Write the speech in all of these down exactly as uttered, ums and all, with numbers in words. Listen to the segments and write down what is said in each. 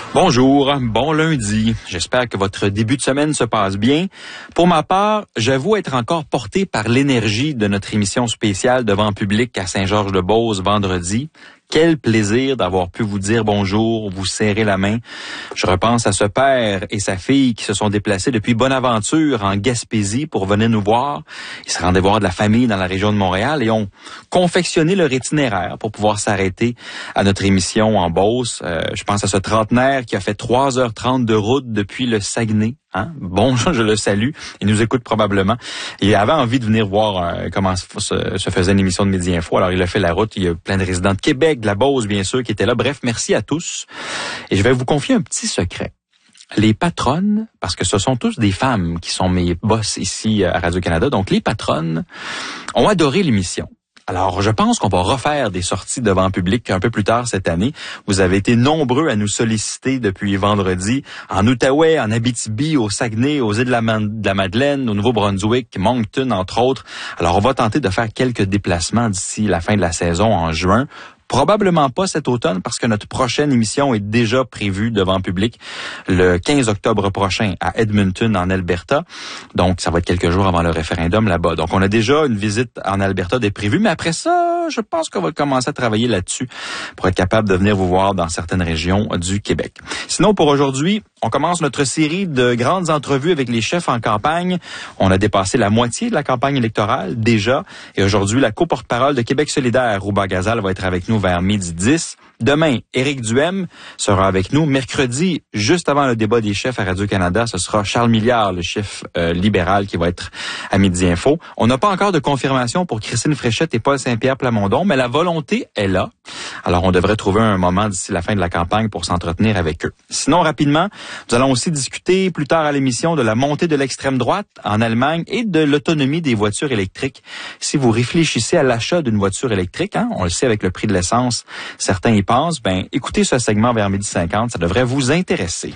Bonjour, bon lundi. J'espère que votre début de semaine se passe bien. Pour ma part, j'avoue être encore porté par l'énergie de notre émission spéciale devant public à Saint-Georges-de-Beauce vendredi. Quel plaisir d'avoir pu vous dire bonjour, vous serrer la main. Je repense à ce père et sa fille qui se sont déplacés depuis Bonaventure en Gaspésie pour venir nous voir. Ils se rendaient voir de la famille dans la région de Montréal et ont confectionné leur itinéraire pour pouvoir s'arrêter à notre émission en Beauce. Euh, je pense à ce trentenaire qui a fait trois heures trente de route depuis le Saguenay. Hein? Bon, je le salue. Il nous écoute probablement. Il avait envie de venir voir euh, comment se, se faisait une émission de Midi Info. Alors, il a fait la route. Il y a plein de résidents de Québec, de la Beauce, bien sûr, qui étaient là. Bref, merci à tous. Et je vais vous confier un petit secret. Les patronnes, parce que ce sont tous des femmes qui sont mes boss ici à Radio-Canada, donc les patronnes ont adoré l'émission. Alors, je pense qu'on va refaire des sorties devant public un peu plus tard cette année. Vous avez été nombreux à nous solliciter depuis vendredi en Outaouais, en Abitibi, au Saguenay, aux îles de la, Man- de la Madeleine, au Nouveau-Brunswick, Moncton, entre autres. Alors, on va tenter de faire quelques déplacements d'ici la fin de la saison en juin. Probablement pas cet automne parce que notre prochaine émission est déjà prévue devant public le quinze octobre prochain à Edmonton, en Alberta. Donc, ça va être quelques jours avant le référendum là-bas. Donc, on a déjà une visite en Alberta de prévue, mais après ça, je pense qu'on va commencer à travailler là-dessus pour être capable de venir vous voir dans certaines régions du Québec. Sinon, pour aujourd'hui, on commence notre série de grandes entrevues avec les chefs en campagne. On a dépassé la moitié de la campagne électorale déjà. Et aujourd'hui, la co-porte-parole de Québec solidaire, Rouba Gazal, va être avec nous vers midi dix. Demain, Éric Duhem sera avec nous. Mercredi, juste avant le débat des chefs à Radio-Canada, ce sera Charles Milliard, le chef euh, libéral, qui va être à Midi Info. On n'a pas encore de confirmation pour Christine Fréchette et Paul Saint-Pierre Plamondon, mais la volonté est là. Alors, on devrait trouver un moment d'ici la fin de la campagne pour s'entretenir avec eux. Sinon, rapidement, nous allons aussi discuter plus tard à l'émission de la montée de l'extrême droite en Allemagne et de l'autonomie des voitures électriques. Si vous réfléchissez à l'achat d'une voiture électrique, hein, on le sait avec le prix de l'essence, certains y pensent, ben écoutez ce segment vers midi cinquante, ça devrait vous intéresser.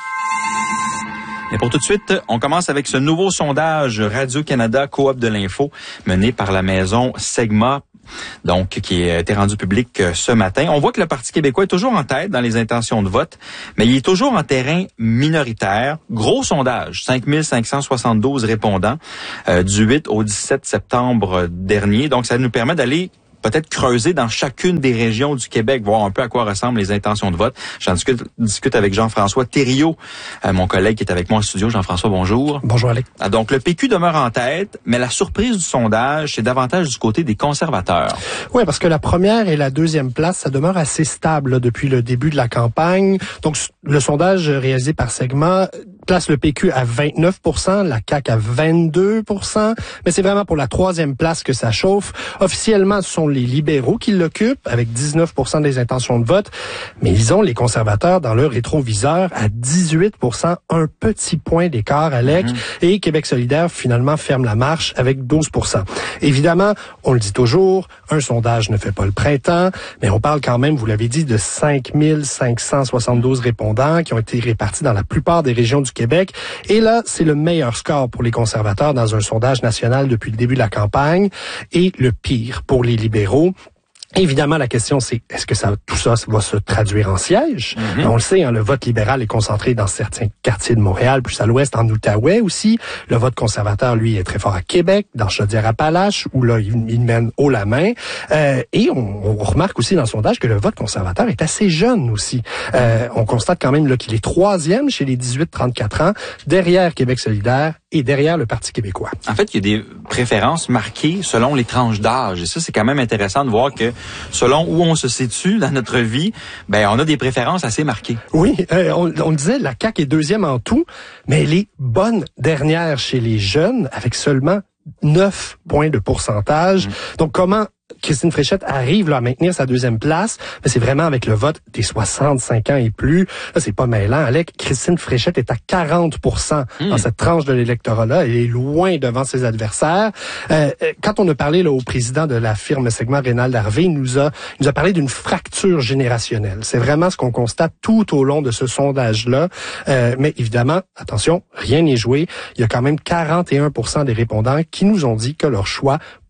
Mais pour tout de suite, on commence avec ce nouveau sondage Radio-Canada Coop de l'info mené par la maison Segma, donc qui a été rendu public ce matin. On voit que le Parti québécois est toujours en tête dans les intentions de vote, mais il est toujours en terrain minoritaire. Gros sondage, cinq mille cinq cent soixante-douze répondants euh, du huit au dix-sept septembre dernier. Donc, ça nous permet d'aller peut-être creuser dans chacune des régions du Québec, voir un peu à quoi ressemblent les intentions de vote. J'en discute, discute avec Jean-François Thériault, euh, mon collègue qui est avec moi en studio. Jean-François, bonjour. Bonjour, Alex. Ah, donc, le P Q demeure en tête, mais la surprise du sondage, c'est davantage du côté des conservateurs. Oui, parce que la première et la deuxième place, ça demeure assez stable là, depuis le début de la campagne. Donc, le sondage réalisé par Segma place le P Q à vingt-neuf pour cent, la C A Q à vingt-deux pour cent, mais c'est vraiment pour la troisième place que ça chauffe. Officiellement, ce sont les libéraux qui l'occupent, avec dix-neuf pour cent des intentions de vote, mais ils ont les conservateurs dans leur rétroviseur à dix-huit pour cent, un petit point d'écart, Alec, mmh. et Québec solidaire, finalement, ferme la marche avec douze pour cent. Évidemment, on le dit toujours, un sondage ne fait pas le printemps, mais on parle quand même, vous l'avez dit, de cinq mille cinq cent soixante-douze répondants qui ont été répartis dans la plupart des régions du Québec. Et là, c'est le meilleur score pour les conservateurs dans un sondage national depuis le début de la campagne et le pire pour les libéraux. Évidemment, la question, c'est est-ce que ça, tout ça va se traduire en siège? Mm-hmm. On le sait, hein, le vote libéral est concentré dans certains quartiers de Montréal, plus à l'ouest, en Outaouais aussi. Le vote conservateur, lui, est très fort à Québec, dans Chaudière-Appalaches, où là, il, il mène haut la main. Euh, et on, on remarque aussi dans le sondage que le vote conservateur est assez jeune aussi. Euh, on constate quand même là, qu'il est troisième chez les dix-huit trente-quatre ans, derrière Québec solidaire et derrière le Parti québécois. En fait, il y a des préférences marquées selon les tranches d'âge. Et ça, c'est quand même intéressant de voir que selon où on se situe dans notre vie, ben on a des préférences assez marquées. Oui, euh, on, on le disait, la C A Q est deuxième en tout, mais elle est bonne dernière chez les jeunes, avec seulement neuf points de pourcentage. Mmh. Donc, comment Christine Fréchette arrive là, à maintenir sa deuxième place, mais c'est vraiment avec le vote des soixante-cinq ans et plus. Là, c'est pas mêlant, Alec. Christine Fréchette est à quarante pour cent mmh. dans cette tranche de l'électorat-là. Elle est loin devant ses adversaires. Euh, quand on a parlé là, au président de la firme Segma, Rénald Harvey, il nous a, il nous a parlé d'une fracture générationnelle. C'est vraiment ce qu'on constate tout au long de ce sondage-là. Euh, mais évidemment, attention, rien n'est joué. Il y a quand même quarante et un pour cent des répondants qui nous ont dit que leur choix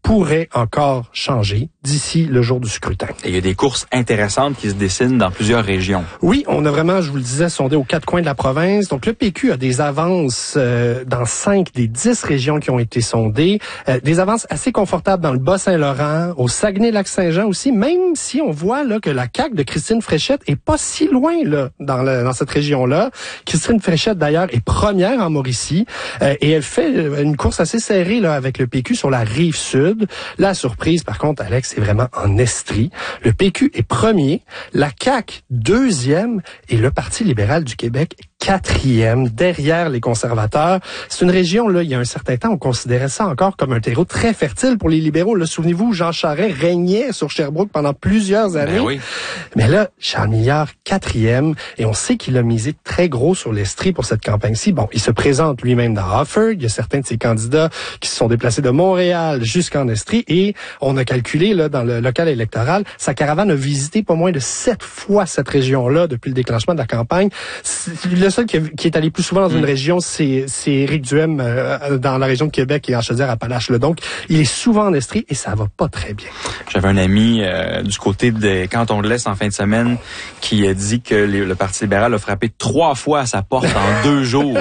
pourrait encore changer d'ici le jour du scrutin. Et il y a des courses intéressantes qui se dessinent dans plusieurs régions. Oui, on a vraiment, je vous le disais, sondé aux quatre coins de la province. Donc, le P Q a des avances euh, dans cinq des dix régions qui ont été sondées. Euh, des avances assez confortables dans le Bas-Saint-Laurent, au Saguenay-Lac-Saint-Jean aussi, même si on voit là que la C A Q de Christine Fréchette est pas si loin là dans, le, dans cette région-là. Christine Fréchette, d'ailleurs, est première en Mauricie euh, et elle fait une course assez serrée là avec le P Q sur la rive sud. La surprise, par contre, Alex, c'est vraiment en Estrie. Le P Q est premier, la C A Q deuxième et le Parti libéral du Québec quatrième, derrière les conservateurs. C'est une région, là, il y a un certain temps, on considérait ça encore comme un terreau très fertile pour les libéraux. Là, souvenez-vous, Jean Charest régnait sur Sherbrooke pendant plusieurs années. Ben oui. Mais là, Charles Milliard, quatrième, et on sait qu'il a misé très gros sur l'Estrie pour cette campagne-ci. Bon, il se présente lui-même dans Offord. Il y a certains de ses candidats qui se sont déplacés de Montréal jusqu'en Estrie, et on a calculé, là, dans le local électoral, sa caravane a visité pas moins de sept fois cette région-là depuis le déclenchement de la campagne. Le seul qui, qui est allé plus souvent dans une mmh. région, c'est, c'est Éric Duhem euh, dans la région de Québec et en Chaudière-Appalaches. Donc, il est souvent en Estrie et ça va pas très bien. J'avais un ami euh, du côté de Canton de l'Est en fin de semaine qui a dit que les, le Parti libéral a frappé trois fois à sa porte en deux jours.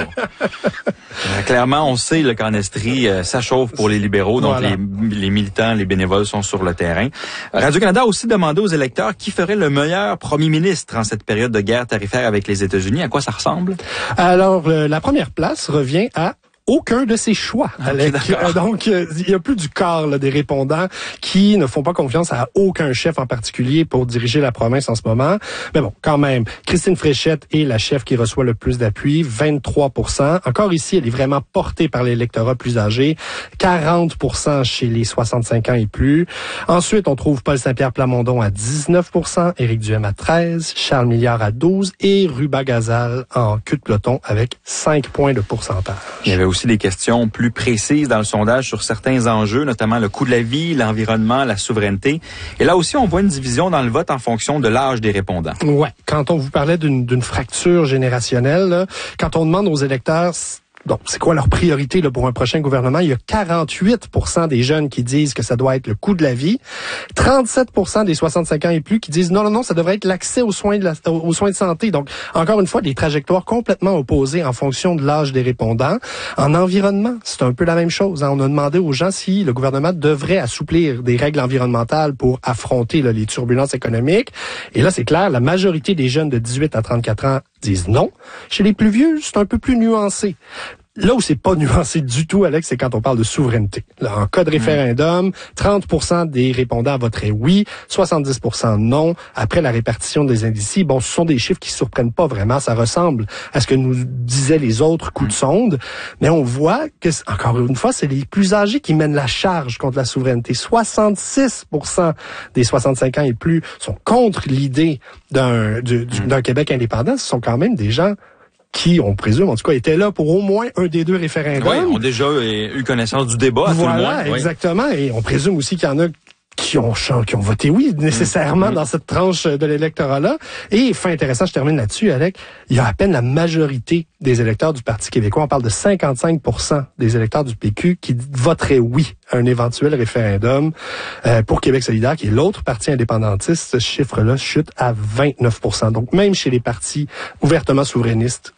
Euh, clairement, on sait là, qu'en Estrie, euh, ça chauffe pour les libéraux, donc voilà. les, les militants, les bénévoles sont sur le terrain. Radio-Canada a aussi demandé aux électeurs qui ferait le meilleur premier ministre en cette période de guerre tarifaire avec les États-Unis. À quoi ça ressemble? Alors, euh, la première place revient à aucun de ses choix. Okay, euh, donc, euh, il y a plus du quart là, des répondants qui ne font pas confiance à aucun chef en particulier pour diriger la province en ce moment. Mais bon, quand même, Christine Fréchette est la chef qui reçoit le plus d'appui, vingt-trois pour cent. Encore ici, elle est vraiment portée par l'électorat plus âgé, quarante pour cent chez les soixante-cinq ans et plus. Ensuite, on trouve Paul Saint-Pierre Plamondon à dix-neuf pour cent, Éric Duhem à treize pour cent, Charles Milliard à douze pour cent et Ruba Gazal en queue de peloton avec cinq points de pourcentage. Il y avait aussi des questions plus précises dans le sondage sur certains enjeux, notamment le coût de la vie, l'environnement, la souveraineté. Et là aussi, on voit une division dans le vote en fonction de l'âge des répondants. Ouais. Quand on vous parlait d'une, d'une fracture générationnelle, là, quand on demande aux électeurs donc, c'est quoi leur priorité là, pour un prochain gouvernement? Il y a quarante-huit pour cent des jeunes qui disent que ça doit être le coût de la vie. trente-sept pour cent des soixante-cinq ans et plus qui disent non, non, non, ça devrait être l'accès aux soins de, la, aux soins de santé. Donc, encore une fois, des trajectoires complètement opposées en fonction de l'âge des répondants. En environnement, c'est un peu la même chose. Hein. On a demandé aux gens si le gouvernement devrait assouplir des règles environnementales pour affronter là, les turbulences économiques. Et là, c'est clair, la majorité des jeunes de dix-huit à trente-quatre ans disent non. Chez les plus vieux, c'est un peu plus nuancé. Là où c'est pas nuancé du tout, Alex, c'est quand on parle de souveraineté. Là, en cas de référendum, trente pour cent des répondants voteraient oui, soixante-dix pour cent non. Après la répartition des indices, bon, ce sont des chiffres qui surprennent pas vraiment. Ça ressemble à ce que nous disaient les autres coups de sonde. Mais on voit que, encore une fois, c'est les plus âgés qui mènent la charge contre la souveraineté. soixante-six pour cent des soixante-cinq ans et plus sont contre l'idée d'un, du, du, d'un Québec indépendant. Ce sont quand même des gens qui, on présume, en tout cas, étaient là pour au moins un des deux référendums. Oui, ont déjà eu connaissance du débat, à voilà, tout le moins. Voilà, exactement. Et on présume aussi qu'il y en a qui ont, qui ont voté oui, nécessairement, mmh. dans cette tranche de l'électorat-là. Et, fait intéressant, je termine là-dessus, Alec, il y a à peine la majorité des électeurs du Parti québécois, on parle de cinquante-cinq pour cent des électeurs du P Q qui voteraient oui à un éventuel référendum euh, pour Québec solidaire, qui est l'autre parti indépendantiste. Ce chiffre-là chute à vingt-neuf pour cent. Donc, même chez les partis ouvertement souverainistes,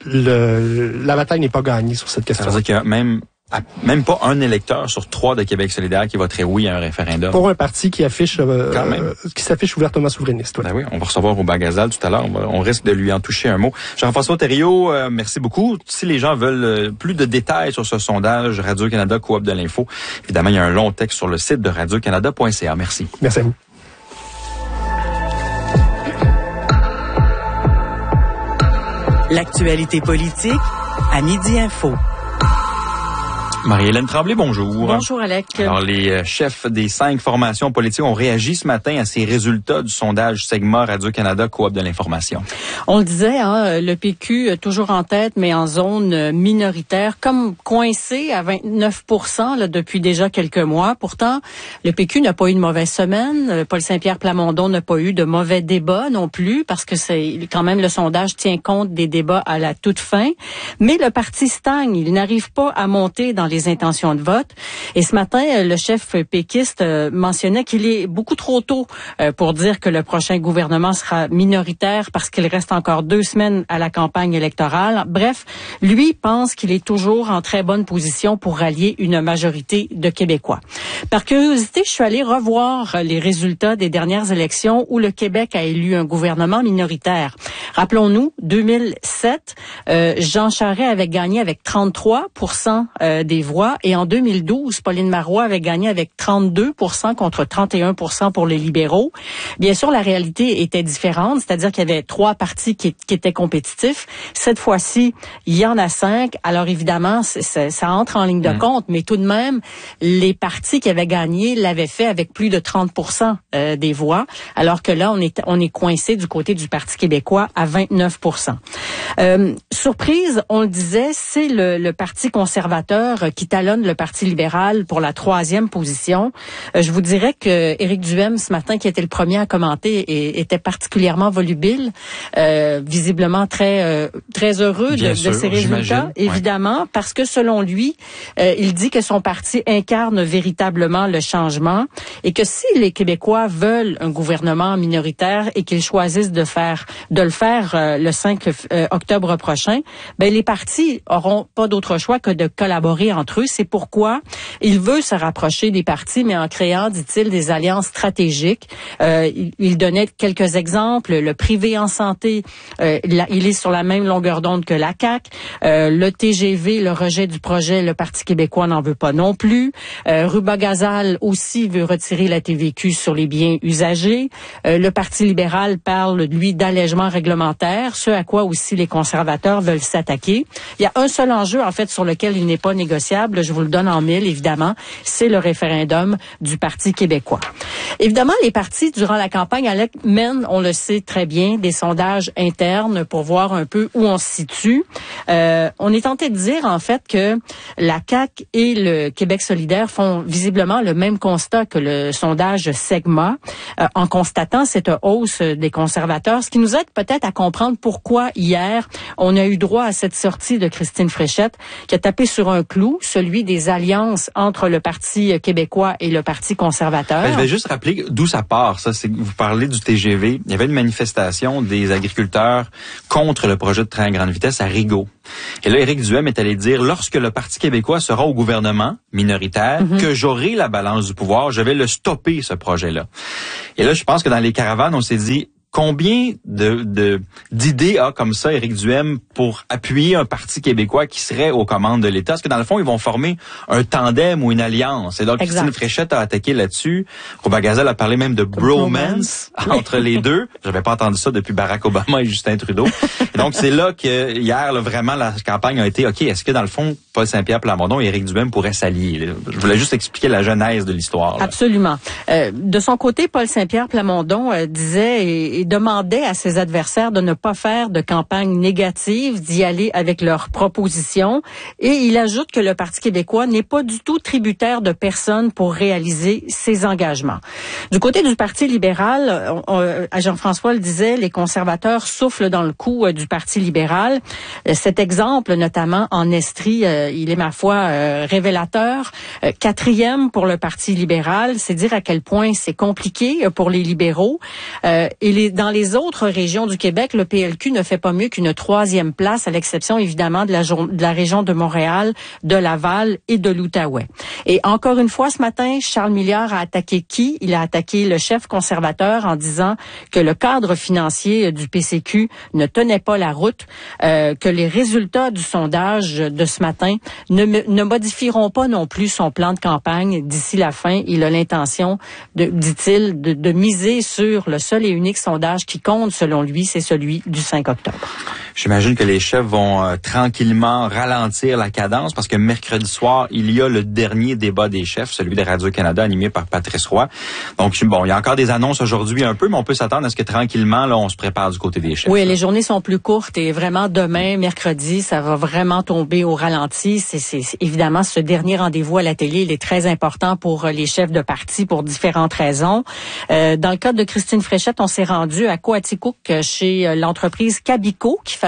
le, la bataille n'est pas gagnée sur cette question. Ça veut dire qu'il y a même Même pas un électeur sur trois de Québec solidaire qui voterait oui à un référendum. Pour un parti qui affiche, euh, Quand même. Euh, qui s'affiche ouvertement souverainiste. Ouais. Ben oui, on va recevoir Ruba Gazal tout à l'heure. On, va, on risque de lui en toucher un mot. Jean-François Thériault, euh, merci beaucoup. Si les gens veulent euh, plus de détails sur ce sondage, Radio-Canada, Coop de l'info, évidemment, il y a un long texte sur le site de radio canada point c a. Merci. Merci à vous. L'actualité politique à Midi Info. Marie-Hélène Tremblay, bonjour. Bonjour, Alec. Alors, les chefs des cinq formations politiques ont réagi ce matin à ces résultats du sondage Segma Radio-Canada Coop de l'information. On le disait, hein, le P Q toujours en tête, mais en zone minoritaire, comme coincé à vingt-neuf pour cent là, depuis déjà quelques mois. Pourtant, le P Q n'a pas eu de mauvaise semaine. Paul Saint-Pierre Plamondon n'a pas eu de mauvais débats non plus, parce que c'est quand même le sondage tient compte des débats à la toute fin. Mais le parti stagne. Il n'arrive pas à monter dans les intentions de vote. Et ce matin, le chef péquiste mentionnait qu'il est beaucoup trop tôt pour dire que le prochain gouvernement sera minoritaire parce qu'il reste encore deux semaines à la campagne électorale. Bref, lui pense qu'il est toujours en très bonne position pour rallier une majorité de Québécois. Par curiosité, je suis allée revoir les résultats des dernières élections où le Québec a élu un gouvernement minoritaire. Rappelons-nous, deux mille sept, euh, Jean Charest avait gagné avec trente-trois pour cent euh, des voix et en deux mille douze, Pauline Marois avait gagné avec trente-deux pour cent contre trente et un pour cent pour les libéraux. Bien sûr, la réalité était différente, c'est-à-dire qu'il y avait trois partis qui, qui étaient compétitifs. Cette fois-ci, il y en a cinq. Alors évidemment, c'est, c'est, ça entre en ligne de mmh. compte, mais tout de même, les partis qui avaient gagné l'avaient fait avec plus de trente pour cent euh, des voix, alors que là, on est, on est coincé du côté du Parti québécois à vingt-neuf pour cent. Euh, surprise, on le disait, c'est le, le Parti conservateur qui talonne le Parti libéral pour la troisième position. Euh, je vous dirais que Éric Duhem, ce matin, qui était le premier à commenter, et, était particulièrement volubile, euh, visiblement très euh, très heureux de, sûr, de ces résultats, évidemment, ouais. parce que selon lui, euh, il dit que son parti incarne véritablement le changement et que si les Québécois veulent un gouvernement minoritaire et qu'ils choisissent de faire de le faire euh, le cinq octobre prochain, ben les partis auront pas d'autre choix que de collaborer entre eux. C'est pourquoi il veut se rapprocher des partis, mais en créant, dit-il, des alliances stratégiques. Euh, il, il donnait quelques exemples. Le privé en santé, euh, la, il est sur la même longueur d'onde que la C A Q. Euh, le T G V, le rejet du projet, le Parti québécois n'en veut pas non plus. Euh, Ruba-Gazal aussi veut retirer la T V Q sur les biens usagés. Euh, le Parti libéral parle, lui, d'allègement réglementaire, ce à quoi aussi les conservateurs veulent s'attaquer. Il y a un seul enjeu, en fait, sur lequel il n'est pas négociable, je vous le donne en mille, évidemment, c'est le référendum du Parti québécois. Évidemment, les partis, durant la campagne, mènent, on le sait très bien, des sondages internes pour voir un peu où on se situe. Euh, on est tenté de dire, en fait, que la C A Q et le Québec solidaire font visiblement le même constat que le sondage Segma, euh, en constatant cette hausse des conservateurs, ce qui nous aide peut-être à comprendre pourquoi hier, on a eu droit à cette sortie de Christine Fréchette qui a tapé sur un clou, celui des alliances entre le Parti québécois et le Parti conservateur. Ben, je vais juste rappeler d'où ça part. Ça, c'est que vous parlez du T G V. Il y avait une manifestation des agriculteurs contre le projet de train à grande vitesse à Rigaud. Et là, Éric Duhem est allé dire, lorsque le Parti québécois sera au gouvernement minoritaire, mm-hmm. que j'aurai la balance du pouvoir, je vais le stopper, ce projet-là. Et là, je pense que dans les caravanes, on s'est dit, combien de, de d'idées a comme ça Éric Duhem pour appuyer un parti québécois qui serait aux commandes de l'État? Parce que dans le fond, ils vont former un tandem ou une alliance. Et donc, exact. Christine Fréchette a attaqué là-dessus. Ruba-Gazal a parlé même de bromance entre les deux. J'avais pas entendu ça depuis Barack Obama et Justin Trudeau. Et donc, c'est là que hier, là, vraiment, la campagne a été, OK, est-ce que dans le fond, Paul Saint-Pierre Plamondon et Éric Duhem pourraient s'allier? Je voulais juste expliquer la genèse de l'histoire. Là. Absolument. Euh, de son côté, Paul Saint-Pierre Plamondon euh, disait et, et demandait à ses adversaires de ne pas faire de campagne négative, d'y aller avec leurs propositions. Et il ajoute que le Parti québécois n'est pas du tout tributaire de personne pour réaliser ses engagements. Du côté du Parti libéral, on, on, Jean-François le disait, les conservateurs soufflent dans le cou euh, du Parti libéral. Euh, cet exemple, notamment en Estrie, euh, il est, ma foi, euh, révélateur. Euh, quatrième pour le Parti libéral, c'est dire à quel point c'est compliqué euh, pour les libéraux. Euh, et les, dans les autres régions du Québec, le P L Q ne fait pas mieux qu'une troisième place, à l'exception évidemment de la, de la région de Montréal, de Laval et de l'Outaouais. Et encore une fois, ce matin, Charles Milliard a attaqué qui? Il a attaqué le chef conservateur en disant que le cadre financier du P C Q ne tenait pas la route, euh, que les résultats du sondage de ce matin ne, ne modifieront pas non plus son plan de campagne d'ici la fin. Il a l'intention, de, dit-il, de, de miser sur le seul et unique sondage qui compte, selon lui, c'est celui du cinq octobre. J'imagine que les chefs vont euh, tranquillement ralentir la cadence parce que mercredi soir, il y a le dernier débat des chefs, celui de Radio-Canada animé par Patrice Roy. Donc, bon, il y a encore des annonces aujourd'hui un peu, mais on peut s'attendre à ce que tranquillement, là, on se prépare du côté des chefs. Oui, là. Les journées sont plus courtes et vraiment demain, mercredi, ça va vraiment tomber au ralenti. C'est, c'est, c'est évidemment ce dernier rendez-vous à la télé, il est très important pour les chefs de parti pour différentes raisons. Euh, dans le cas de Christine Fréchette, on s'est rendu à Coaticook chez l'entreprise Cabico qui fait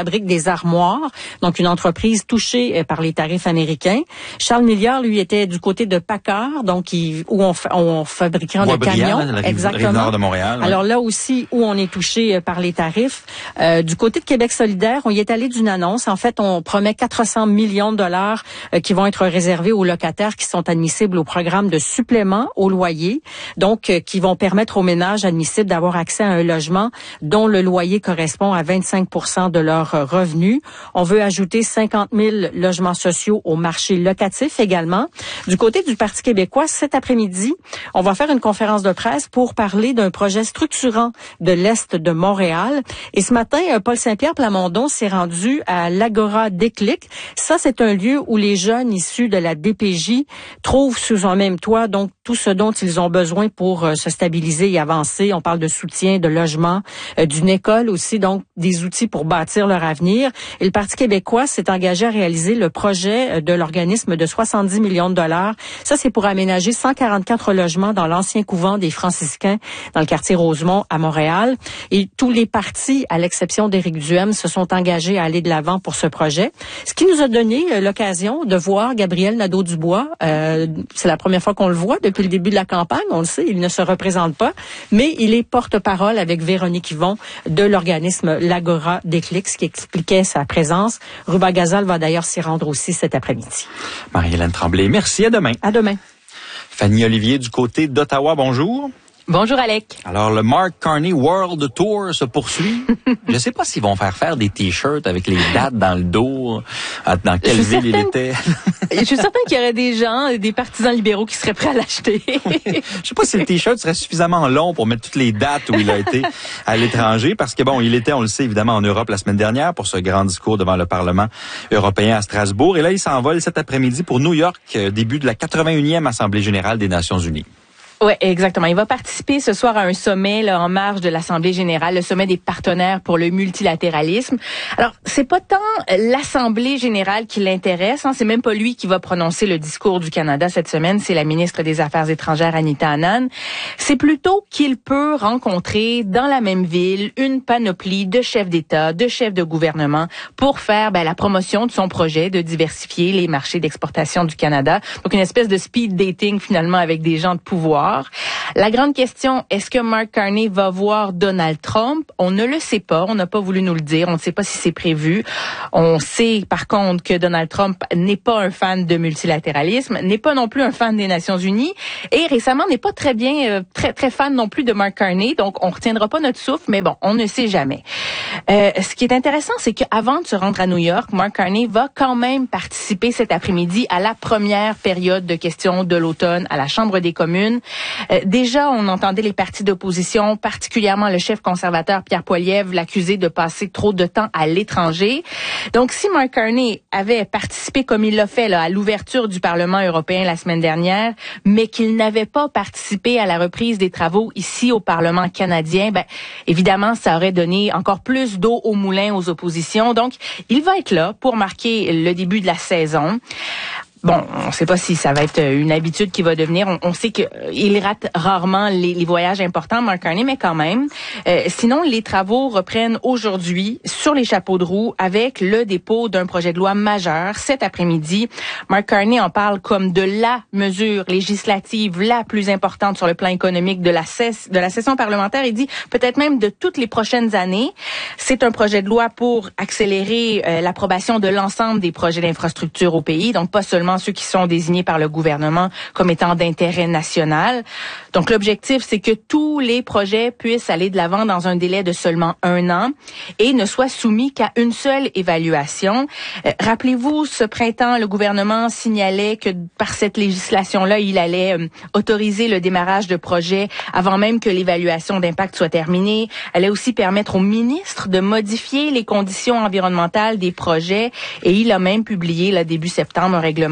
fabrique des armoires, donc une entreprise touchée par les tarifs américains. Charles Milliard, lui, était du côté de Paccard, donc il, où on, fa- on fabriquait des camions. La rive, Exactement. rive nord de Montréal. Ouais. Alors là aussi, où on est touché par les tarifs. Euh, du côté de Québec solidaire, on y est allé d'une annonce. En fait, on promet quatre cents millions de dollars euh, qui vont être réservés aux locataires qui sont admissibles au programme de supplément au loyer, donc euh, qui vont permettre aux ménages admissibles d'avoir accès à un logement dont le loyer correspond à vingt-cinq pour cent de leurs revenus. On veut ajouter cinquante mille logements sociaux au marché locatif également. Du côté du Parti québécois, cet après-midi, on va faire une conférence de presse pour parler d'un projet structurant de l'Est de Montréal. Et ce matin, Paul Saint-Pierre Plamondon s'est rendu à l'Agora Déclic. Ça, c'est un lieu où les jeunes issus de la D P J trouvent sous un même toit donc tout ce dont ils ont besoin pour euh, se stabiliser et avancer. On parle de soutien, de logement, euh, d'une école aussi, donc des outils pour bâtir leur avenir. Et le Parti québécois s'est engagé à réaliser le projet de l'organisme de soixante-dix millions de dollars. Ça, c'est pour aménager cent quarante-quatre logements dans l'ancien couvent des franciscains dans le quartier Rosemont à Montréal. Et tous les partis, à l'exception d'Éric Duhem, se sont engagés à aller de l'avant pour ce projet. Ce qui nous a donné euh, l'occasion de voir Gabriel Nadeau-Dubois. Euh, c'est la première fois qu'on le voit depuis le début de la campagne. On le sait, il ne se représente pas, mais il est porte-parole avec Véronique Yvon de l'organisme l'Agora Déclic, ce qui expliquait sa présence. Ruba Gazal va d'ailleurs s'y rendre aussi cet après-midi. Marie-Hélène Tremblay, merci. À demain. À demain. Fanny Olivier du côté d'Ottawa, bonjour. Bonjour Alec. Alors, le Mark Carney World Tour se poursuit. Je ne sais pas s'ils vont faire faire des T-shirts avec les dates dans le dos, dans quelle ville il était. Je suis certaine qu'il y aurait des gens, des partisans libéraux qui seraient prêts à l'acheter. Je ne sais pas si le T-shirt serait suffisamment long pour mettre toutes les dates où il a été à l'étranger, parce que bon, il était, on le sait, évidemment, en Europe la semaine dernière pour ce grand discours devant le Parlement européen à Strasbourg. Et là, il s'envole cet après-midi pour New York, début de la quatre-vingt-unième Assemblée générale des Nations unies. Oui, exactement. Il va participer ce soir à un sommet là, en marge de l'Assemblée générale, le sommet des partenaires pour le multilatéralisme. Alors, c'est pas tant l'Assemblée générale qui l'intéresse, hein, c'est même pas lui qui va prononcer le discours du Canada cette semaine, c'est la ministre des Affaires étrangères Anita Anand. C'est plutôt qu'il peut rencontrer dans la même ville une panoplie de chefs d'État, de chefs de gouvernement pour faire ben, la promotion de son projet de diversifier les marchés d'exportation du Canada. Donc, une espèce de speed dating finalement avec des gens de pouvoir. La grande question, est-ce que Mark Carney va voir Donald Trump? On ne le sait pas. On n'a pas voulu nous le dire. On ne sait pas si c'est prévu. On sait, par contre, que Donald Trump n'est pas un fan de multilatéralisme, n'est pas non plus un fan des Nations unies et récemment n'est pas très bien, euh, très, très fan non plus de Mark Carney. Donc, on retiendra pas notre souffle, mais bon, on ne sait jamais. Euh, ce qui est intéressant, c'est qu'avant de se rendre à New York, Mark Carney va quand même participer cet après-midi à la première période de questions de l'automne à la Chambre des communes. Euh, déjà, on entendait les partis d'opposition, particulièrement le chef conservateur Pierre Poilievre, l'accuser de passer trop de temps à l'étranger. Donc, si Mark Carney avait participé comme il l'a fait là, à l'ouverture du Parlement européen la semaine dernière, mais qu'il n'avait pas participé à la reprise des travaux ici au Parlement canadien, ben évidemment, ça aurait donné encore plus d'eau au moulin aux oppositions. Donc, il va être là pour marquer le début de la saison. Bon, on ne sait pas si ça va être une habitude qui va devenir. On, on sait qu'il euh, rate rarement les, les voyages importants, Mark Carney, mais quand même. Euh, sinon, les travaux reprennent aujourd'hui sur les chapeaux de roue avec le dépôt d'un projet de loi majeur cet après-midi. Mark Carney en parle comme de la mesure législative la plus importante sur le plan économique de la, cess- de la session parlementaire. Il dit peut-être même de toutes les prochaines années. C'est un projet de loi pour accélérer euh, l'approbation de l'ensemble des projets d'infrastructure au pays, donc pas seulement ceux qui sont désignés par le gouvernement comme étant d'intérêt national. Donc, l'objectif, c'est que tous les projets puissent aller de l'avant dans un délai de seulement un an et ne soient soumis qu'à une seule évaluation. Euh, rappelez-vous, ce printemps, le gouvernement signalait que par cette législation-là, il allait euh, autoriser le démarrage de projets avant même que l'évaluation d'impact soit terminée. Elle allait aussi permettre au ministre de modifier les conditions environnementales des projets et il a même publié, là, début septembre, un règlement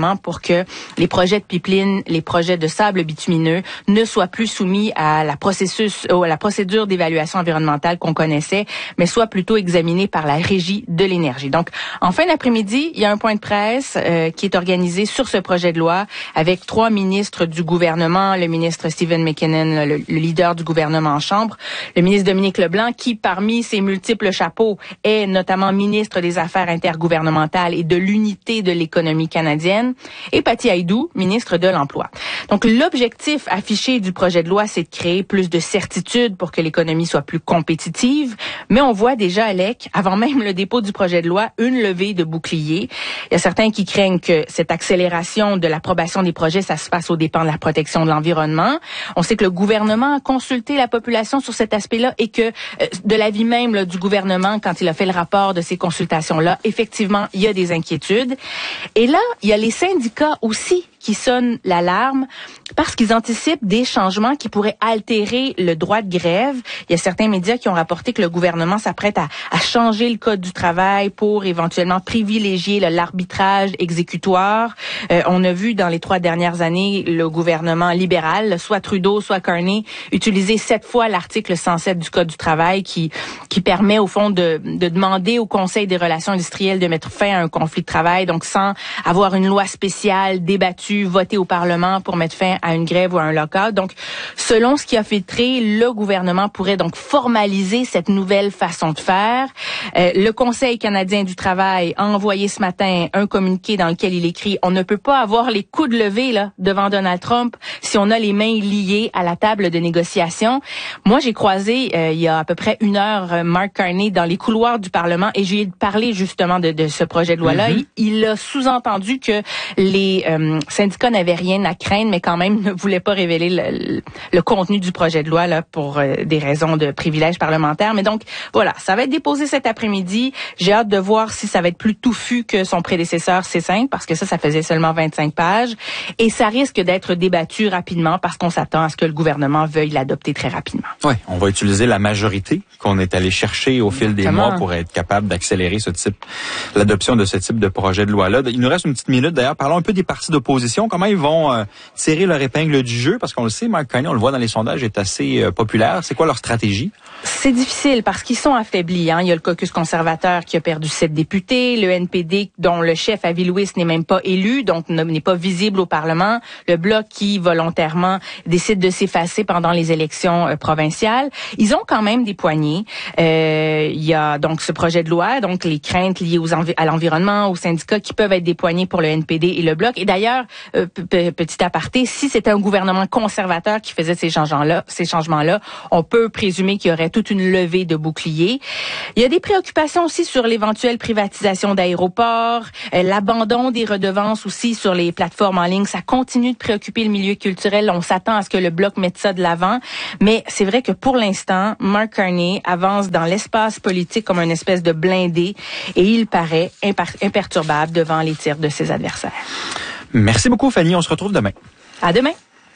gouvernement pour que les projets de pipeline, les projets de sable bitumineux ne soient plus soumis à la processus, à la procédure d'évaluation environnementale qu'on connaissait, mais soient plutôt examinés par la Régie de l'énergie. Donc, en fin d'après-midi, il y a un point de presse euh, qui est organisé sur ce projet de loi avec trois ministres du gouvernement, le ministre Stephen McKinnon, le, le leader du gouvernement en chambre, le ministre Dominique Leblanc, qui, parmi ses multiples chapeaux, est notamment ministre des Affaires intergouvernementales et de l'unité de l'économie canadienne, et Patty Hajdu, ministre de l'Emploi. Donc, l'objectif affiché du projet de loi, c'est de créer plus de certitude pour que l'économie soit plus compétitive, mais on voit déjà, Alec, avant même le dépôt du projet de loi, une levée de boucliers. Il y a certains qui craignent que cette accélération de l'approbation des projets, ça se fasse aux dépens de la protection de l'environnement. On sait que le gouvernement a consulté la population sur cet aspect-là et que euh, de l'avis même là, du gouvernement, quand il a fait le rapport de ces consultations-là, effectivement, il y a des inquiétudes. Et là, il y a les syndicats aussi qui sonnent l'alarme parce qu'ils anticipent des changements qui pourraient altérer le droit de grève. Il y a certains médias qui ont rapporté que le gouvernement s'apprête à, à changer le code du travail pour éventuellement privilégier le, l'arbitrage exécutoire. Euh, on a vu dans les trois dernières années le gouvernement libéral, soit Trudeau, soit Carney, utiliser sept fois l'article cent sept du code du travail qui qui permet au fond de, de demander au Conseil des relations industrielles de mettre fin à un conflit de travail, donc sans avoir une loi spéciale débattue, voté au Parlement pour mettre fin à une grève ou à un lockout. Donc, selon ce qui a filtré, le gouvernement pourrait donc formaliser cette nouvelle façon de faire. Euh, le Conseil canadien du travail a envoyé ce matin un communiqué dans lequel il écrit « On ne peut pas avoir les coudes levés là devant Donald Trump si on a les mains liées à la table de négociation. » Moi, j'ai croisé euh, il y a à peu près une heure Mark Carney dans les couloirs du Parlement et j'ai parlé justement de, de ce projet de loi-là. Mm-hmm. Il, il a sous-entendu que les euh, syndicats n'avaient rien à craindre, mais quand même ne voulaient pas révéler le, le contenu du projet de loi là pour euh, des raisons de privilèges parlementaires. Mais donc, voilà, ça va être déposé cet après-midi. J'ai hâte de voir si ça va être plus touffu que son prédécesseur C cinq, parce que ça, ça faisait seulement vingt-cinq pages. Et ça risque d'être débattu rapidement parce qu'on s'attend à ce que le gouvernement veuille l'adopter très rapidement. Oui, on va utiliser la majorité qu'on est allé chercher au fil des Exactement. mois pour être capable d'accélérer ce type, l'adoption de ce type de projet de loi-là. Il nous reste une petite minute d'ailleurs. Parlons un peu des partis d'opposition. Comment ils vont euh, tirer leur épingle du jeu? Parce qu'on le sait, Mark Carney, on le voit dans les sondages, est assez euh, populaire. C'est quoi leur stratégie? C'est difficile parce qu'ils sont affaiblis. Hein. Il y a le caucus conservateur qui a perdu sept députés, le N P D dont le chef Avi Lewis n'est même pas élu, donc n'est pas visible au Parlement, le Bloc qui volontairement décide de s'effacer pendant les élections euh, provinciales. Ils ont quand même des poignées. Euh, il y a donc ce projet de loi, donc les craintes liées aux envi- à l'environnement, aux syndicats qui peuvent être des poignées pour le N P D et le Bloc. Et d'ailleurs, euh, p- petit aparté, si c'était un gouvernement conservateur qui faisait ces changements-là, ces changements-là, on peut présumer qu'il y aurait toute une levée de boucliers. Il y a des préoccupations aussi sur l'éventuelle privatisation d'aéroports, euh, l'abandon des redevances aussi sur les plateformes en ligne. Ça continue de préoccuper le milieu culturel. On s'attend à ce que le Bloc mette ça de l'avant. Mais c'est vrai que pour l'instant, Mark Carney avance dans l'espace politique comme une espèce de blindé et il paraît imper- imperturbable devant les tirs de ses adversaires. Merci beaucoup, Fanny. On se retrouve demain. À demain.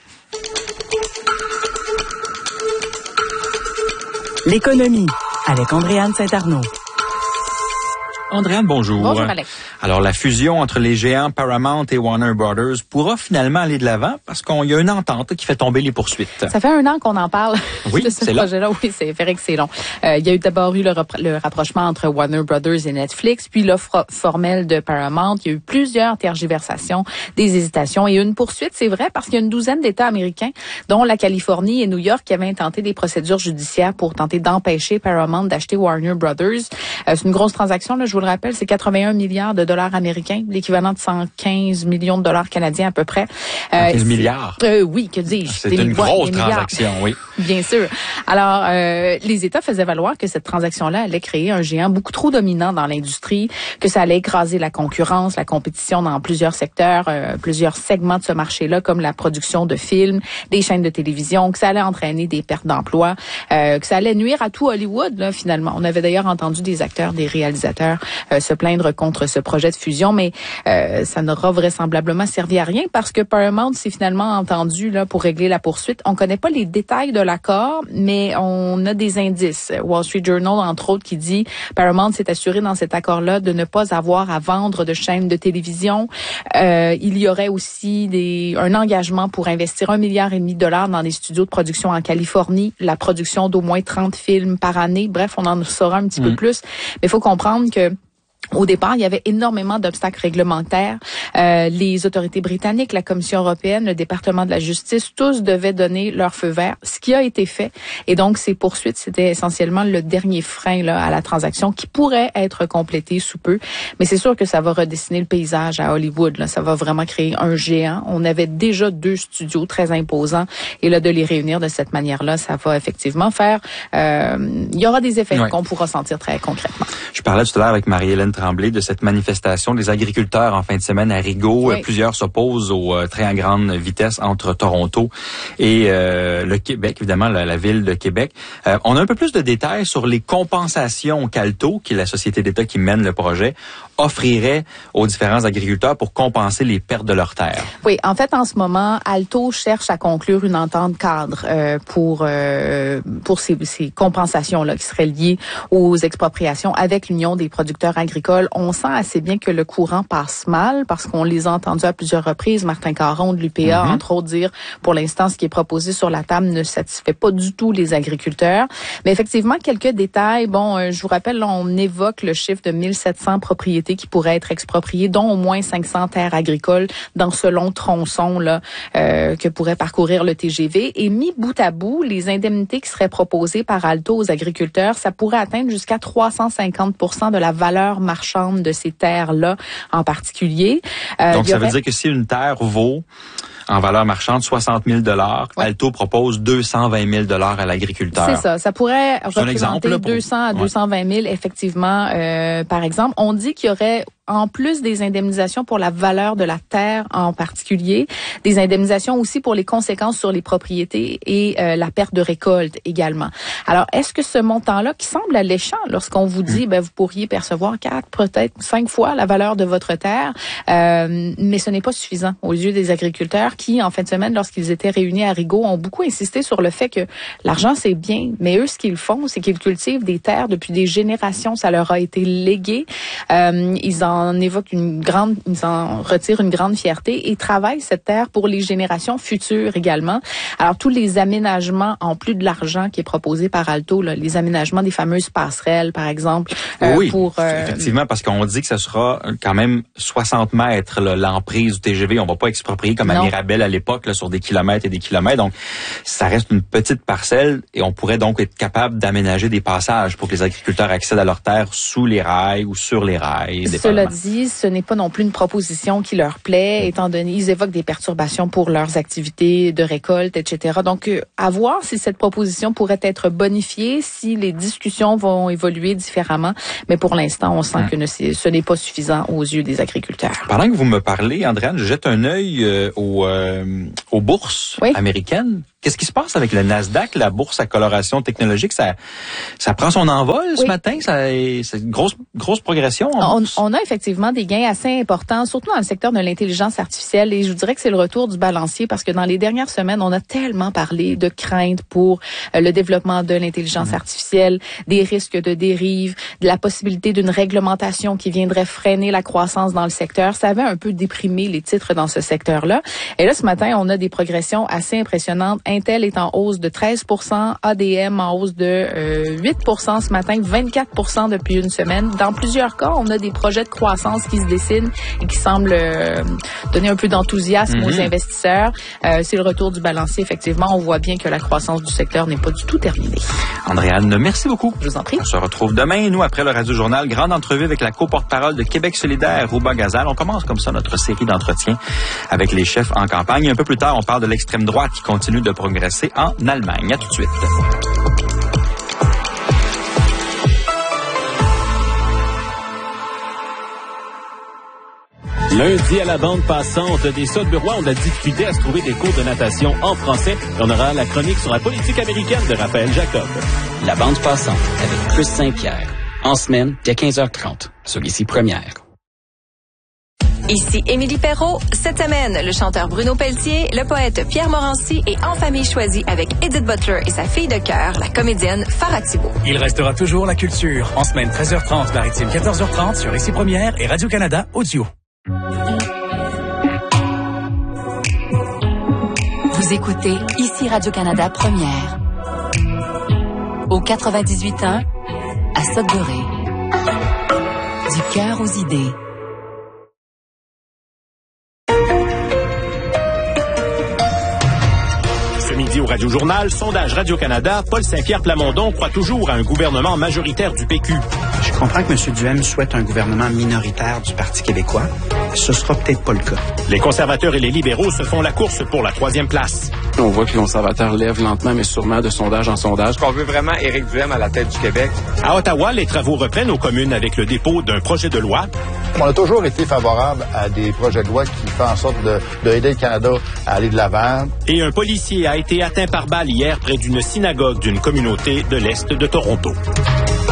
L'économie avec Andréane Saint-Arnaud. Andréane, bonjour. Bonjour, Alex. Alors, la fusion entre les géants Paramount et Warner Brothers pourra finalement aller de l'avant parce qu'il y a une entente qui fait tomber les poursuites. Ça fait un an qu'on en parle Oui, de ce c'est long. projet-là. Oui, c'est vrai que c'est long. Euh, il y a eu d'abord eu le, rep- le rapprochement entre Warner Brothers et Netflix, puis l'offre formelle de Paramount. Il y a eu plusieurs tergiversations, des hésitations et une poursuite, c'est vrai, parce qu'il y a une douzaine d'États américains, dont la Californie et New York, qui avaient intenté des procédures judiciaires pour tenter d'empêcher Paramount d'acheter Warner Brothers. Euh, c'est une grosse transaction, là, je vous le rappelle, c'est quatre-vingt-un milliards de dollars américains, l'équivalent de cent quinze millions de dollars canadiens à peu près. Euh, quinze milliards. Euh, oui, que dis-je? C'est Des une milliards, grosse des milliards. transaction, oui. Bien sûr. Alors, euh, les États faisaient valoir que cette transaction-là allait créer un géant beaucoup trop dominant dans l'industrie, que ça allait écraser la concurrence, la compétition dans plusieurs secteurs, euh, plusieurs segments de ce marché-là, comme la production de films, des chaînes de télévision, que ça allait entraîner des pertes d'emplois, euh, que ça allait nuire à tout Hollywood, là, finalement. On avait d'ailleurs entendu des acteurs, des réalisateurs euh, se plaindre contre ce projet de fusion, mais euh, ça n'aura vraisemblablement servi à rien parce que Paramount s'est finalement entendu là pour régler la poursuite. On connaît pas les détails de l'accord, mais on a des indices. Wall Street Journal, entre autres, qui dit Paramount s'est assuré dans cet accord-là de ne pas avoir à vendre de chaînes de télévision. Euh, il y aurait aussi des un engagement pour investir un milliard et demi de dollars dans des studios de production en Californie, la production d'au moins trente films par année. Bref, on en saura un petit mmh. peu plus. Mais il faut comprendre que au départ, il y avait énormément d'obstacles réglementaires. Euh, les autorités britanniques, la Commission européenne, le département de la justice, tous devaient donner leur feu vert, ce qui a été fait. Et donc, ces poursuites, c'était essentiellement le dernier frein là, à la transaction qui pourrait être complété sous peu. Mais c'est sûr que ça va redessiner le paysage à Hollywood. Là. Ça va vraiment créer un géant. On avait déjà deux studios très imposants. Et là, de les réunir de cette manière-là, ça va effectivement faire... Euh, il y aura des effets ouais. qu'on pourra sentir très concrètement. Je parlais tout à l'heure avec Marie-Hélène Tremblay de cette manifestation des agriculteurs en fin de semaine à Rigaud. Oui. Plusieurs s'opposent au euh, train à grande vitesse entre Toronto et euh, le Québec, évidemment, la, la ville de Québec. Euh, on a un peu plus de détails sur les compensations qu'Alto, qui est la société d'État qui mène le projet, offrirait aux différents agriculteurs pour compenser les pertes de leurs terres. Oui, en fait, en ce moment, Alto cherche à conclure une entente cadre euh, pour euh, pour ces, ces compensations-là qui seraient liées aux expropriations avec l'Union des producteurs agricoles. On sent assez bien que le courant passe mal parce qu'on les a entendus à plusieurs reprises. Martin Caron de l'U P A, mm-hmm. entre autres, dire pour l'instant, ce qui est proposé sur la table ne satisfait pas du tout les agriculteurs. Mais effectivement, quelques détails. Bon, euh, je vous rappelle, là, on évoque le chiffre de mille sept cents propriétés qui pourraient être expropriées, dont au moins cinq cents terres agricoles dans ce long tronçon là euh, que pourrait parcourir le T G V. Et mis bout à bout, les indemnités qui seraient proposées par Alto aux agriculteurs, ça pourrait atteindre jusqu'à trois cent cinquante pour cent de la valeur marchande de ces terres-là en particulier. Euh, Donc, ça aurait... veut dire que si une terre vaut en valeur marchande soixante mille dollars, ouais. Alto propose deux cent vingt mille dollars à l'agriculteur. C'est ça. Ça pourrait C'est représenter exemple, là, pour... deux cents à ouais. deux cent vingt mille, effectivement, euh, par exemple. On dit qu'il y aurait, en plus des indemnisations pour la valeur de la terre en particulier, des indemnisations aussi pour les conséquences sur les propriétés et euh, la perte de récolte également. Alors, est-ce que ce montant-là, qui semble alléchant lorsqu'on vous dit, mmh. ben vous pourriez percevoir quatre, peut-être cinq fois la valeur de votre terre, euh, mais ce n'est pas suffisant aux yeux des agriculteurs qui, en fin de semaine, lorsqu'ils étaient réunis à Rigaud, ont beaucoup insisté sur le fait que l'argent, c'est bien, mais eux, ce qu'ils font, c'est qu'ils cultivent des terres depuis des générations. Ça leur a été légué. Euh, ils en en évoque une grande, ils en retirent une grande fierté et travaillent cette terre pour les générations futures également. Alors, tous les aménagements, en plus de l'argent qui est proposé par Alto, là, les aménagements des fameuses passerelles, par exemple. Euh, oui, pour, euh, effectivement, parce qu'on dit que ce sera quand même soixante mètres, là, l'emprise du T G V. On va pas exproprier comme non. à Mirabel à l'époque, là, sur des kilomètres et des kilomètres. Donc, ça reste une petite parcelle et on pourrait donc être capable d'aménager des passages pour que les agriculteurs accèdent à leurs terres sous les rails ou sur les rails. Cela dit, ce n'est pas non plus une proposition qui leur plaît, étant donné ils évoquent des perturbations pour leurs activités de récolte, et cetera. Donc, euh, à voir si cette proposition pourrait être bonifiée, si les discussions vont évoluer différemment. Mais pour l'instant, on sent hum. que ne, ce n'est pas suffisant aux yeux des agriculteurs. Pendant que vous me parlez, Andréane, je jette un œil euh, aux, euh, aux bourses oui. américaines. Qu'est-ce qui se passe avec le Nasdaq, la bourse à coloration technologique? Ça, ça prend son envol ce oui. matin? Ça, c'est une grosse, grosse progression. On, on a effectivement des gains assez importants, surtout dans le secteur de l'intelligence artificielle. Et je vous dirais que c'est le retour du balancier parce que dans les dernières semaines, on a tellement parlé de craintes pour euh, le développement de l'intelligence mmh. artificielle, des risques de dérive, de la possibilité d'une réglementation qui viendrait freiner la croissance dans le secteur. Ça avait un peu déprimé les titres dans ce secteur-là. Et là, ce matin, on a des progressions assez impressionnantes. Intel est en hausse de treize pour cent, A D M en hausse de euh, huit pour cent ce matin, vingt-quatre pour cent depuis une semaine. Dans plusieurs cas, on a des projets de croissance qui se dessinent et qui semblent euh, donner un peu d'enthousiasme mm-hmm. aux investisseurs. Euh, c'est le retour du balancier. Effectivement, on voit bien que la croissance du secteur n'est pas du tout terminée. Andréane, merci beaucoup. Je vous en prie. On se retrouve demain, nous, après le Radio-Journal. Grande entrevue avec la co-porte-parole de Québec solidaire, Rouba Gazal. On commence comme ça notre série d'entretiens avec les chefs en campagne. Un peu plus tard, on parle de l'extrême droite qui continue de progresser en Allemagne. À tout de suite. Lundi, à la bande passante des Sudburois, on a difficulté à se trouver des cours de natation en français. On aura la chronique sur la politique américaine de Raphaël Jacob. La bande passante avec Chris Saint-Pierre. En semaine, dès quinze heures trente, sur Ici Première. Ici Émilie Perrault. Cette semaine, le chanteur Bruno Pelletier, le poète Pierre Morancy et En famille choisie avec Edith Butler et sa fille de cœur, la comédienne Farah Thibault. Il restera toujours la culture. En semaine, treize heures trente, maritime, quatorze heures trente sur Ici Première et Radio-Canada Audio. Vous écoutez Ici Radio-Canada Première. Au quatre-vingt-dix-huit ans, à Sudbury. Du cœur aux idées. Ce midi au Radio-Journal, sondage Radio-Canada, Paul Saint-Pierre Plamondon croit toujours à un gouvernement majoritaire du P Q. Je comprends que M. Duhem souhaite un gouvernement minoritaire du Parti québécois. Ce sera peut-être pas le cas. Les conservateurs et les libéraux se font la course pour la troisième place. On voit que les conservateurs lèvent lentement mais sûrement de sondage en sondage. On veut vraiment Éric Duhem à la tête du Québec. À Ottawa, les travaux reprennent aux communes avec le dépôt d'un projet de loi. On a toujours été favorable à des projets de loi qui font en sorte de, de aider le Canada à aller de l'avant. Et un policier a été atteint par balle hier près d'une synagogue d'une communauté de l'Est de Toronto.